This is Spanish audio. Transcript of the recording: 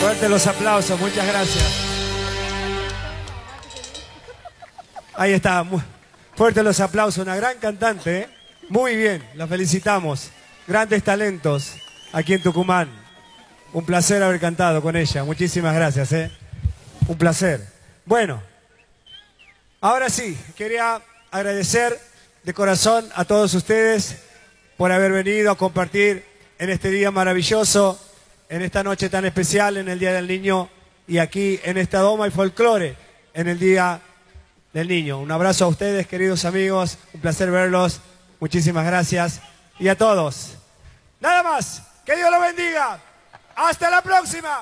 Fuerte los aplausos, muchas gracias. Ahí está, fuerte los aplausos, una gran cantante, ¿eh? Muy bien, la felicitamos. Grandes talentos aquí en Tucumán. Un placer haber cantado con ella, muchísimas gracias, ¿eh? Un placer. Bueno, ahora sí, quería agradecer de corazón a todos ustedes por haber venido a compartir en este día maravilloso, en esta noche tan especial, en el Día del Niño, y aquí en esta Doma y Folclore, en el Día del Niño. Un abrazo a ustedes, queridos amigos, un placer verlos, muchísimas gracias, y a todos. Nada más, que Dios los bendiga. ¡Hasta la próxima!